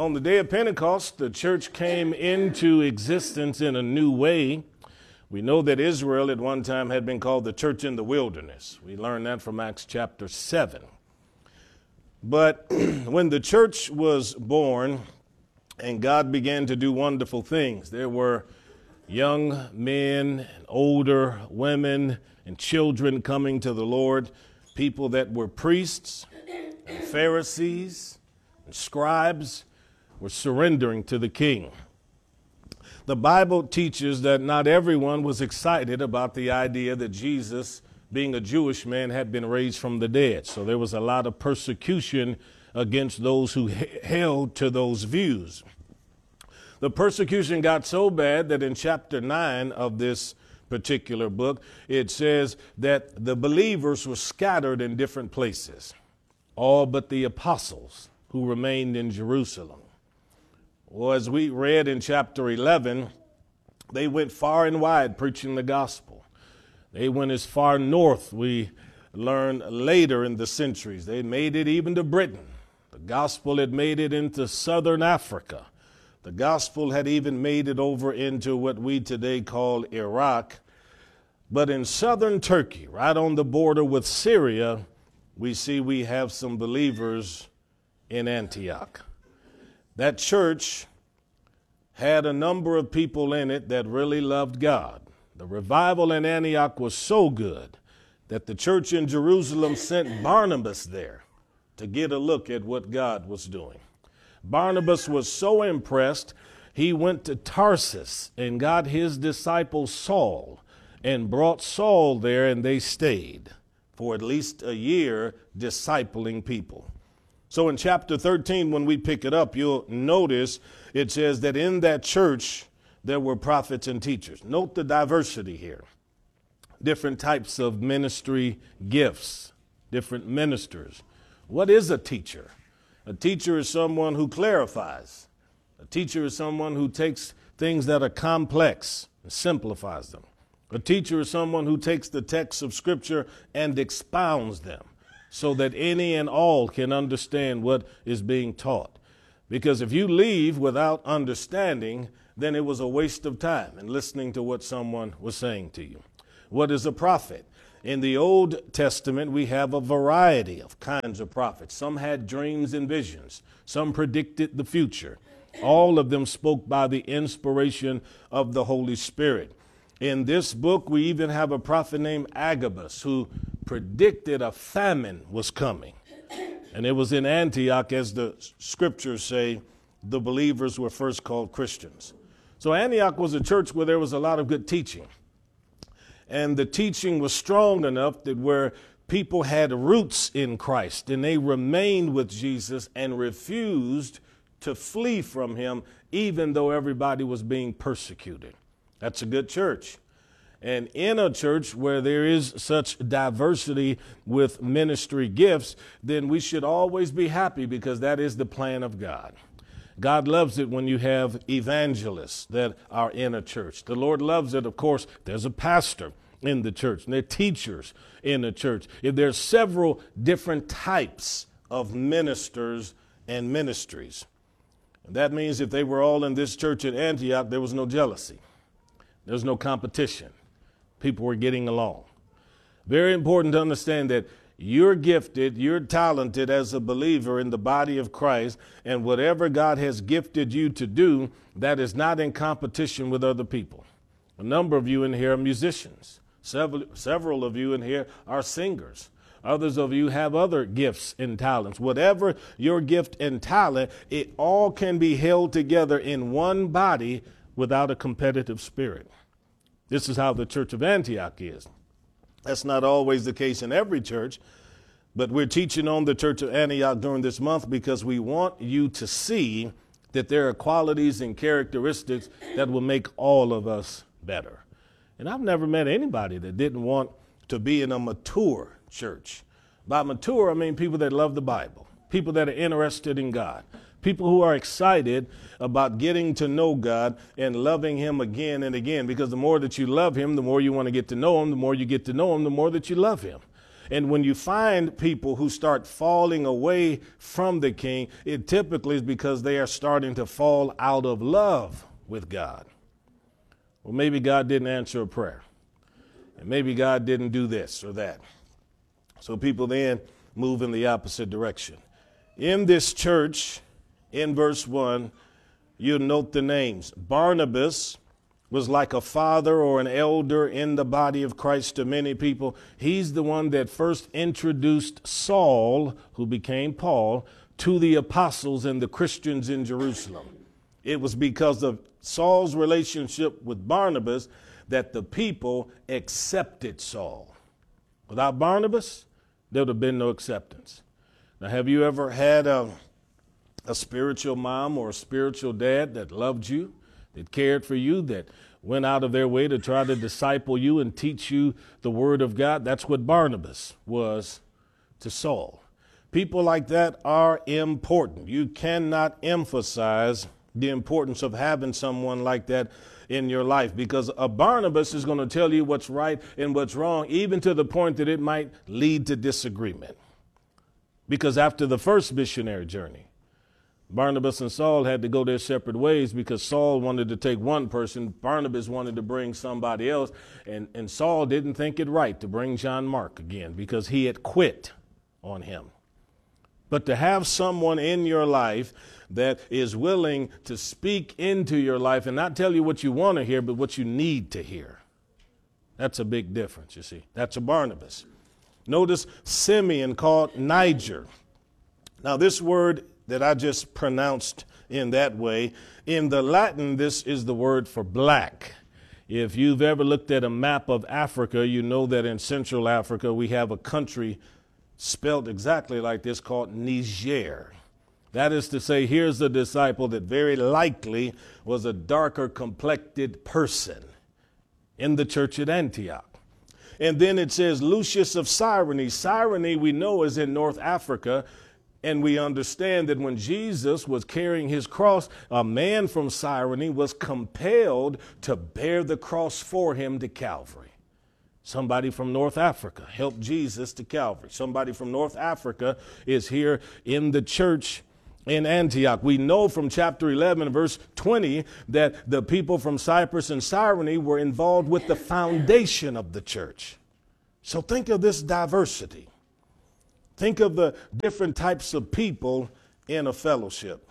On the day of Pentecost, the church came into existence in a new way. We know that Israel at one time had been called the church in the wilderness. We learned that from Acts chapter 7. But when the church was born and God began to do wonderful things, there were young men, older women, and children coming to the Lord, people that were priests and Pharisees and scribes were surrendering to the king. The Bible teaches that not everyone was excited about the idea that Jesus, being a Jewish man, had been raised from the dead. So there was a lot of persecution against those who held to those views. The persecution got so bad that in chapter 9 of this particular book, it says that the believers were scattered in different places, all but the apostles who remained in Jerusalem. Well, as we read in chapter 11, they went far and wide preaching the gospel. They went as far north, we learn later in the centuries. They made it even to Britain. The gospel had made it into southern Africa. The gospel had even made it over into what we today call Iraq. But in southern Turkey, right on the border with Syria, we see we have some believers in Antioch. That church had a number of people in it that really loved God. The revival in Antioch was so good that the church in Jerusalem sent Barnabas there to get a look at what God was doing. Barnabas was so impressed, he went to Tarsus and got his disciple Saul and brought Saul there, and they stayed for at least a year discipling people. So in chapter 13, when we pick it up, you'll notice it says that in that church there were prophets and teachers. Note the diversity here. Different types of ministry gifts, different ministers. What is a teacher? A teacher is someone who clarifies. A teacher is someone who takes things that are complex and simplifies them. A teacher is someone who takes the texts of Scripture and expounds them, so that any and all can understand what is being taught. Because if you leave without understanding, then it was a waste of time in listening to what someone was saying to you. What is a prophet? In the Old Testament, we have a variety of kinds of prophets. Some had dreams and visions. Some predicted the future. All of them spoke by the inspiration of the Holy Spirit. In this book, we even have a prophet named Agabus who predicted a famine was coming. And it was in Antioch, as the scriptures say, the believers were first called Christians. So Antioch was a church where there was a lot of good teaching. And the teaching was strong enough that where people had roots in Christ and they remained with Jesus and refused to flee from him, even though everybody was being persecuted. That's a good church. And in a church where there is such diversity with ministry gifts, then we should always be happy, because that is the plan of God. God loves it when you have evangelists that are in a church. The Lord loves it, of course, there's a pastor in the church, and there are teachers in the church. If there's several different types of ministers and ministries. And that means if they were all in this church at Antioch, there was no jealousy. There's no competition. People were getting along. Very important to understand that you're gifted, you're talented as a believer in the body of Christ, and whatever God has gifted you to do, that is not in competition with other people. A number of you in here are musicians. Several of you in here are singers. Others of you have other gifts and talents. Whatever your gift and talent, it all can be held together in one body without a competitive spirit. This is how the church of Antioch is. That's not always the case in every church, but we're teaching on the church of Antioch during this month because we want you to see that there are qualities and characteristics that will make all of us better. And I've never met anybody that didn't want to be in a mature church. By mature, I mean people that love the Bible, people that are interested in God, people who are excited about getting to know God and loving him again and again, because the more that you love him, the more you want to get to know him. The more you get to know him, the more that you love him. And when you find people who start falling away from the king, it typically is because they are starting to fall out of love with God. Well, maybe God didn't answer a prayer. And maybe God didn't do this or that. So people then move in the opposite direction. In this church, in verse 1, you'll note the names. Barnabas was like a father or an elder in the body of Christ to many people. He's the one that first introduced Saul, who became Paul, to the apostles and the Christians in Jerusalem. It was because of Saul's relationship with Barnabas that the people accepted Saul. Without Barnabas, there would have been no acceptance. Now, have you ever had a spiritual mom or a spiritual dad that loved you, that cared for you, that went out of their way to try to disciple you and teach you the word of God? That's what Barnabas was to Saul. People like that are important. You cannot emphasize the importance of having someone like that in your life, because a Barnabas is going to tell you what's right and what's wrong, even to the point that it might lead to disagreement. Because after the first missionary journey, Barnabas and Saul had to go their separate ways because Saul wanted to take one person, Barnabas wanted to bring somebody else, and Saul didn't think it right to bring John Mark again because he had quit on him. But to have someone in your life that is willing to speak into your life and not tell you what you want to hear, but what you need to hear, that's a big difference, you see. That's a Barnabas. Notice Simeon called Niger. Now, this word that I just pronounced in that way, in the Latin, this is the word for black. If you've ever looked at a map of Africa, you know that in Central Africa, we have a country spelled exactly like this called Niger. That is to say, here's a disciple that very likely was a darker complected person in the church at Antioch. And then it says Lucius of Cyrene. Cyrene, we know, is in North Africa. And we understand that when Jesus was carrying his cross, a man from Cyrene was compelled to bear the cross for him to Calvary. Somebody from North Africa helped Jesus to Calvary. Somebody from North Africa is here in the church in Antioch. We know from chapter 11, verse 20, that the people from Cyprus and Cyrene were involved with the foundation of the church. So think of this diversity. Think of the different types of people in a fellowship.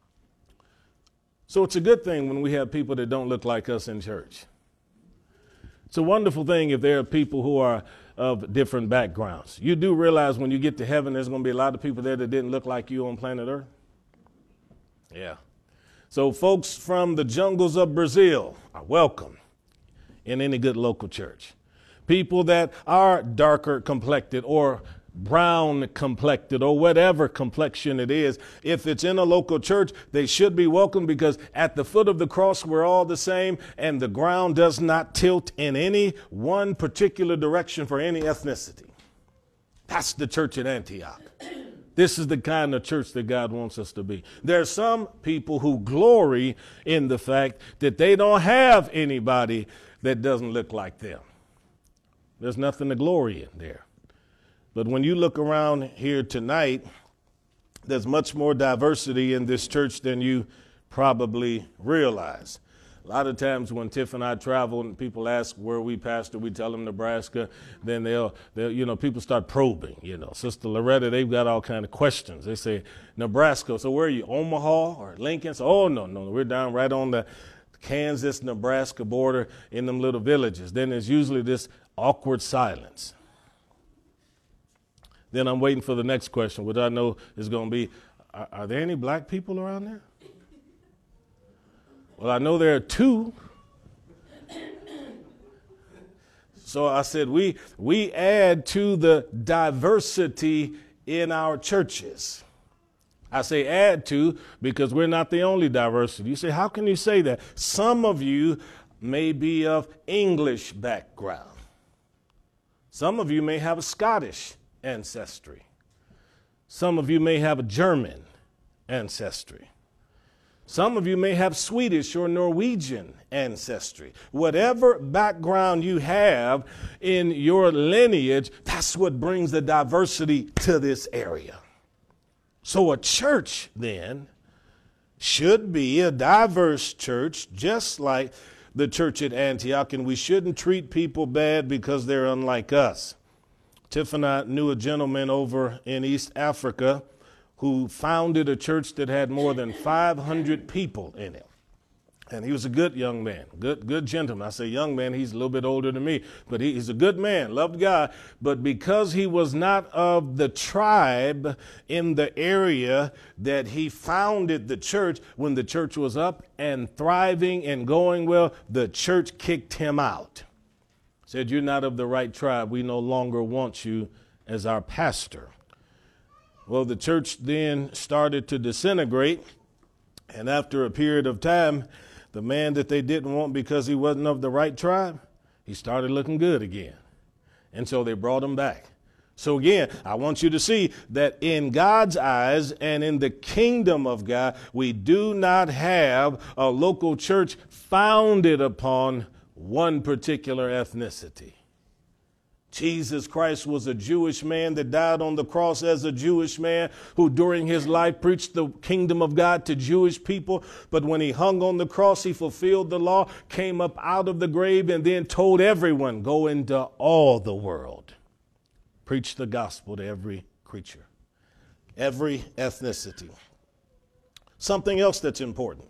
So it's a good thing when we have people that don't look like us in church. It's a wonderful thing if there are people who are of different backgrounds. You do realize when you get to heaven, there's going to be a lot of people there that didn't look like you on planet Earth? Yeah. So folks from the jungles of Brazil are welcome in any good local church. People that are darker complected or brown complected or whatever complexion it is, if it's in a local church, they should be welcome, because at the foot of the cross, we're all the same, and the ground does not tilt in any one particular direction for any ethnicity. That's the church at Antioch. This is the kind of church that God wants us to be. There are some people who glory in the fact that they don't have anybody that doesn't look like them. There's nothing to glory in there. But when you look around here tonight, there's much more diversity in this church than you probably realize. A lot of times when Tiff and I travel and people ask where we pastor, we tell them Nebraska. Then they'll people start probing. Sister Loretta, they've got all kind of questions. They say Nebraska. So where are you? Omaha or Lincoln? So, oh no, we're down right on the Kansas-Nebraska border in them little villages. Then there's usually this awkward silence. Then I'm waiting for the next question, which I know is going to be, are there any black people around there? Well, I know there are two. So I said, we add to the diversity in our churches. I say add to because we're not the only diversity. You say, how can you say that? Some of you may be of English background. Some of you may have a Scottish ancestry. Some of you may have a German ancestry. Some of you may have Swedish or Norwegian ancestry. Whatever background you have in your lineage, that's what brings the diversity to this area. So a church then should be a diverse church, just like the church at Antioch, and we shouldn't treat people bad because they're unlike us. Tiff and I knew a gentleman over in East Africa who founded a church that had more than 500 people in it. And he was a good young man, good gentleman. I say young man, he's a little bit older than me, but he's a good man, loved God. But because he was not of the tribe in the area that he founded the church, when the church was up and thriving and going well, the church kicked him out. Said, you're not of the right tribe. We no longer want you as our pastor. Well, the church then started to disintegrate. And after a period of time, the man that they didn't want because he wasn't of the right tribe, he started looking good again. And so they brought him back. So again, I want you to see that in God's eyes and in the kingdom of God, we do not have a local church founded upon one particular ethnicity. Jesus Christ was a Jewish man that died on the cross as a Jewish man who during his life preached the kingdom of God to Jewish people. But when he hung on the cross, he fulfilled the law, came up out of the grave, and then told everyone, go into all the world. Preach the gospel to every creature, every ethnicity. Something else that's important.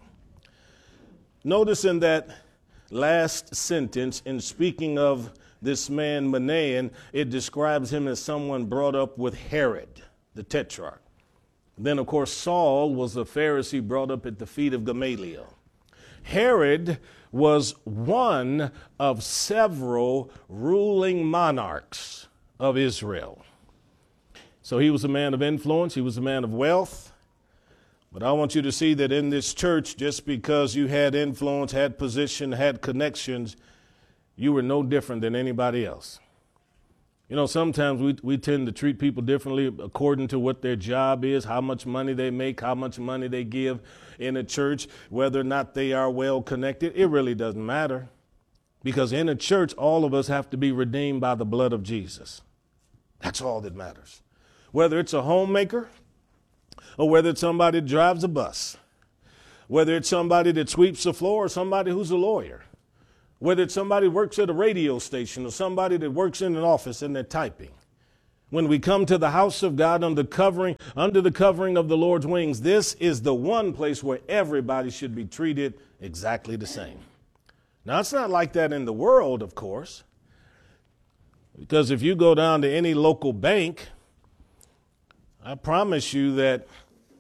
Notice in that last sentence, in speaking of this man Manaen, it describes him as someone brought up with Herod, the tetrarch. Then, of course, Saul was a Pharisee brought up at the feet of Gamaliel. Herod was one of several ruling monarchs of Israel. So he was a man of influence. He was a man of wealth. But I want you to see that in this church, just because you had influence, had position, had connections, you were no different than anybody else. You know, sometimes we tend to treat people differently according to what their job is, how much money they make, how much money they give in a church, whether or not they are well connected. It really doesn't matter, because in a church, all of us have to be redeemed by the blood of Jesus. That's all that matters. Whether it's a homemaker or whether it's somebody that drives a bus, whether it's somebody that sweeps the floor or somebody who's a lawyer, whether it's somebody who works at a radio station or somebody that works in an office and they're typing. When we come to the house of God under the covering of the Lord's wings, this is the one place where everybody should be treated exactly the same. Now, it's not like that in the world, of course, because if you go down to any local bank, I promise you that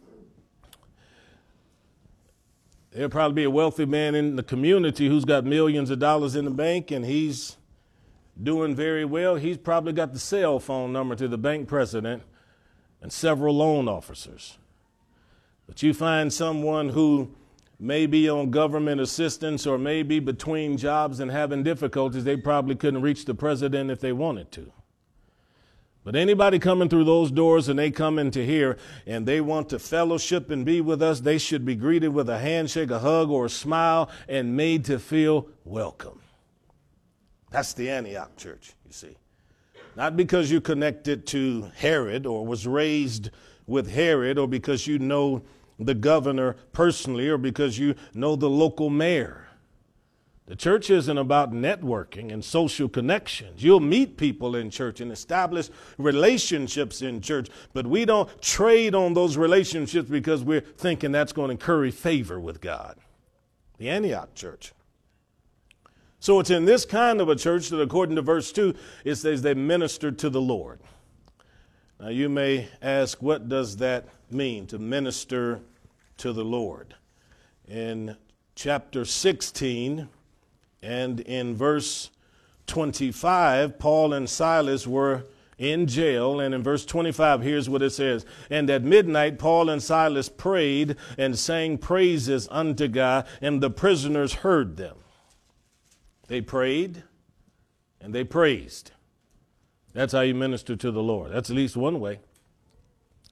there'll probably be a wealthy man in the community who's got millions of dollars in the bank and he's doing very well. He's probably got the cell phone number to the bank president and several loan officers. But you find someone who may be on government assistance or may be between jobs and having difficulties, they probably couldn't reach the president if they wanted to. But anybody coming through those doors and they come into here and they want to fellowship and be with us, they should be greeted with a handshake, a hug, or a smile and made to feel welcome. That's the Antioch church, you see. Not because you're connected to Herod or was raised with Herod or because you know the governor personally or because you know the local mayor. The church isn't about networking and social connections. You'll meet people in church and establish relationships in church, but we don't trade on those relationships because we're thinking that's going to curry favor with God. The Antioch church. So it's in this kind of a church that, according to verse 2, it says they ministered to the Lord. Now you may ask, what does that mean, to minister to the Lord? In chapter 16, and in verse 25, Paul and Silas were in jail. And in verse 25, here's what it says. And at midnight, Paul and Silas prayed and sang praises unto God, and the prisoners heard them. They prayed and they praised. That's how you minister to the Lord. That's at least one way.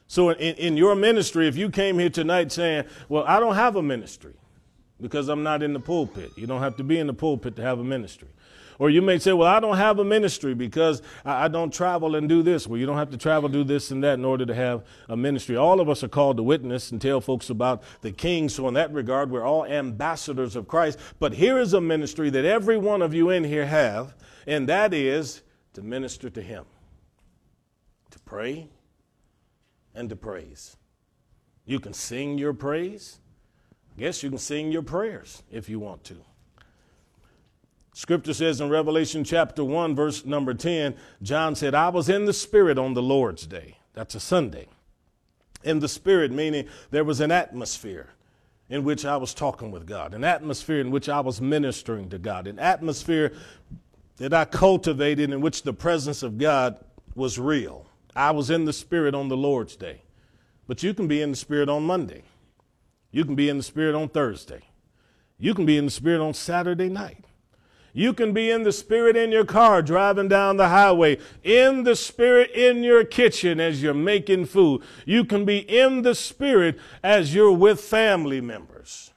So in your ministry, if you came here tonight saying, well, I don't have a ministry because I'm not in the pulpit. You don't have to be in the pulpit to have a ministry. Or you may say, well, I don't have a ministry because I don't travel and do this. Well, you don't have to travel, do this and that in order to have a ministry. All of us are called to witness and tell folks about the King. So in that regard, we're all ambassadors of Christ. But here is a ministry that every one of you in here have, and that is to minister to him, to pray and to praise. You can sing your praise. I guess you can sing your prayers if you want to. Scripture says in Revelation chapter 1, verse number 10, John said, I was in the Spirit on the Lord's day. That's a Sunday. In the Spirit, meaning there was an atmosphere in which I was talking with God, an atmosphere in which I was ministering to God, an atmosphere that I cultivated in which the presence of God was real. I was in the Spirit on the Lord's day. But you can be in the Spirit on Monday. You can be in the Spirit on Thursday. You can be in the Spirit on Saturday night. You can be in the Spirit in your car driving down the highway, in the Spirit in your kitchen as you're making food. You can be in the Spirit as you're with family members,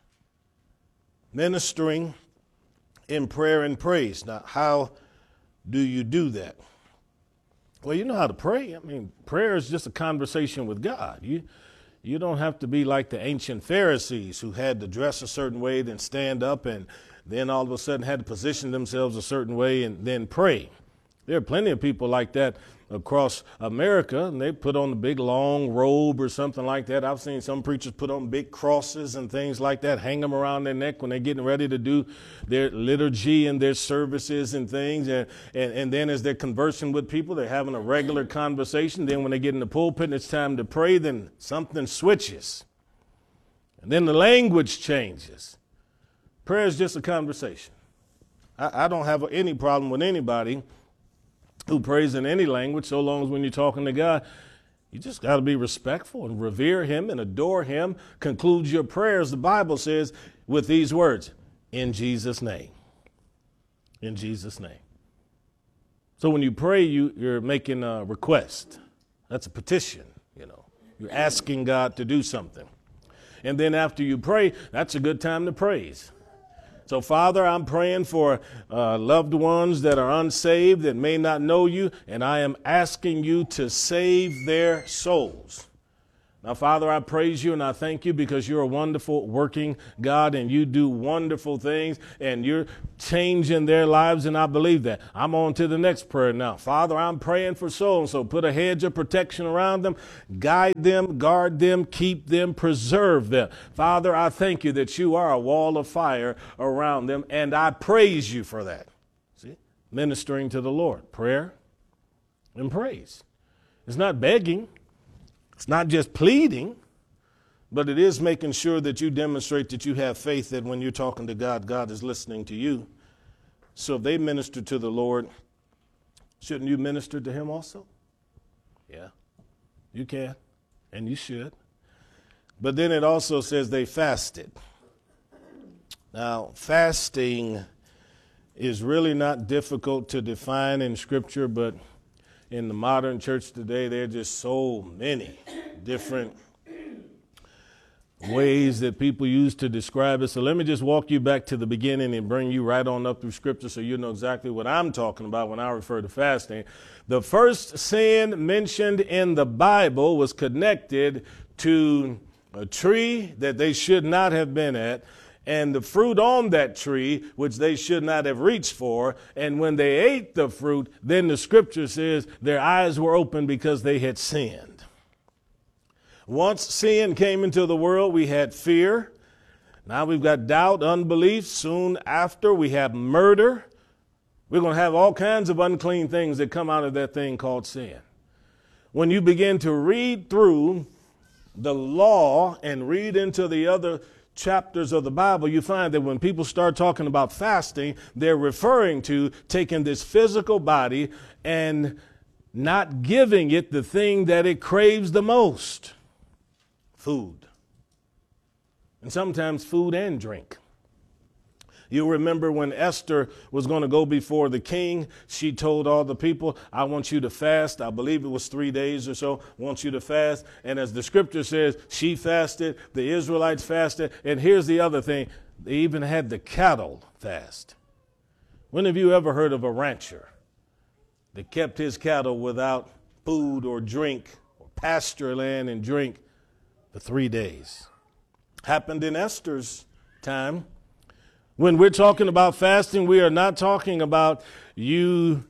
ministering in prayer and praise. Now, how do you do that? Well, you know how to pray. I mean, prayer is just a conversation with God. You don't have to be like the ancient Pharisees who had to dress a certain way, then stand up and then all of a sudden had to position themselves a certain way and then pray. There are plenty of people like that across America, and they put on a big long robe or something like that. I've seen some preachers put on big crosses and things like that, hang them around their neck when they're getting ready to do their liturgy and their services and things. And then as they're conversing with people, they're having a regular conversation. Then when they get in the pulpit and it's time to pray, then something switches. And then the language changes. Prayer is just a conversation. I don't have any problem with anybody who prays in any language, so long as when you're talking to God, you just got to be respectful and revere him and adore him. Conclude your prayers, the Bible says, with these words, in Jesus' name. In Jesus' name. So when you pray, you're making a request. That's a petition, you know. You're asking God to do something. And then after you pray, that's a good time to praise. So, Father, I'm praying for loved ones that are unsaved, that may not know you, and I am asking you to save their souls. Now, Father, I praise you and I thank you because you're a wonderful working God and you do wonderful things and you're changing their lives, and I believe that. I'm on to the next prayer now. Father, I'm praying for souls, so put a hedge of protection around them, guide them, guard them, keep them, preserve them. Father, I thank you that you are a wall of fire around them, and I praise you for that. See, ministering to the Lord, prayer and praise. It's not begging. It's not just pleading, but it is making sure that you demonstrate that you have faith that when you're talking to God, God is listening to you. So if they minister to the Lord, shouldn't you minister to him also? Yeah, you can, and you should. But then it also says they fasted. Now, fasting is really not difficult to define in Scripture, but in the modern church today, there are just so many different ways that people use to describe it. So let me just walk you back to the beginning and bring you right on up through Scripture so you know exactly what I'm talking about when I refer to fasting. The first sin mentioned in the Bible was connected to a tree that they should not have been at, and the fruit on that tree, which they should not have reached for. And when they ate the fruit, then the Scripture says their eyes were open because they had sinned. Once sin came into the world, we had fear. Now we've got doubt, unbelief. Soon after, we have murder. We're going to have all kinds of unclean things that come out of that thing called sin. When you begin to read through the law and read into the other chapters of the Bible, you find that when people start talking about fasting, they're referring to taking this physical body and not giving it the thing that it craves the most, food. And sometimes food and drink. You remember when Esther was going to go before the king, she told all the people, I want you to fast. I believe it was 3 days or so. I want you to fast. And as the scripture says, she fasted, the Israelites fasted. And here's the other thing. They even had the cattle fast. When have you ever heard of a rancher that kept his cattle without food or drink or pasture land and drink for 3 days? Happened in Esther's time. When we're talking about fasting, we are not talking about you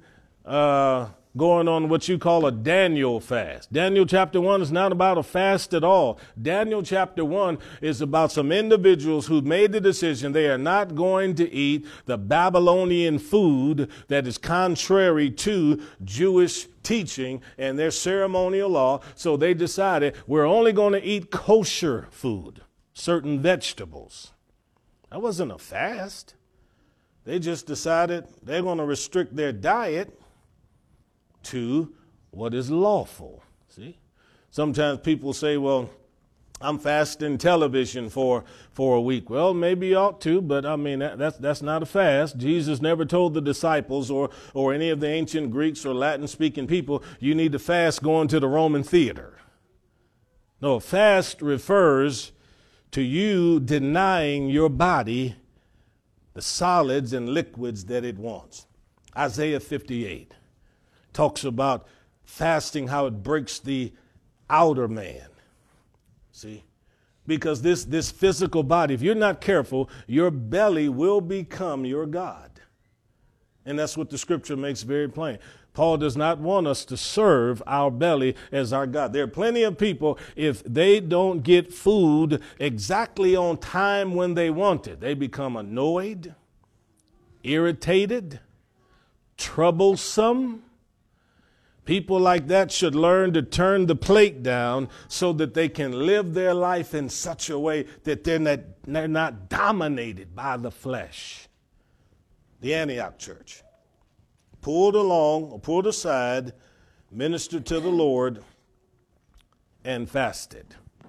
going on what you call a Daniel fast. Daniel chapter 1 is not about a fast at all. Daniel chapter 1 is about some individuals who made the decision they are not going to eat the Babylonian food that is contrary to Jewish teaching and their ceremonial law. So they decided we're only going to eat kosher food, certain vegetables. That wasn't a fast. They just decided they're going to restrict their diet to what is lawful. See? Sometimes people say, well, I'm fasting television for a week. Well, maybe you ought to, but I mean, that's not a fast. Jesus never told the disciples or any of the ancient Greeks or Latin-speaking people, you need to fast going to the Roman theater. No, a fast refers to you denying your body the solids and liquids that it wants. Isaiah 58 talks about fasting, how it breaks the outer man. See? Because this physical body, if you're not careful, your belly will become your God. And that's what the scripture makes very plain. Paul does not want us to serve our belly as our God. There are plenty of people, if they don't get food exactly on time when they want it, they become annoyed, irritated, troublesome. People like that should learn to turn the plate down so that they can live their life in such a way that they're not dominated by the flesh. The Antioch church pulled aside, ministered to the Lord, and fasted.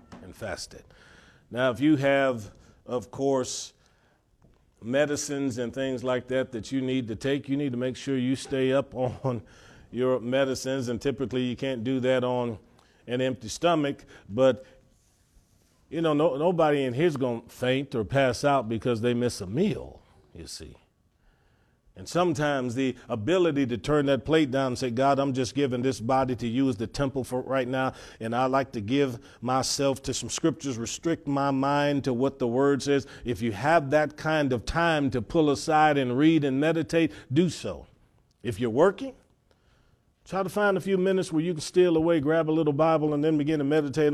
Now, if you have, of course, medicines and things like that you need to take, you need to make sure you stay up on your medicines, and typically you can't do that on an empty stomach. But, you know, nobody in here is going to faint or pass out because they miss a meal, you see. And sometimes the ability to turn that plate down and say, God, I'm just giving this body to you as the temple for right now, and I like to give myself to some scriptures, restrict my mind to what the word says. If you have that kind of time to pull aside and read and meditate, do so. If you're working, try to find a few minutes where you can steal away, grab a little Bible, and then begin to meditate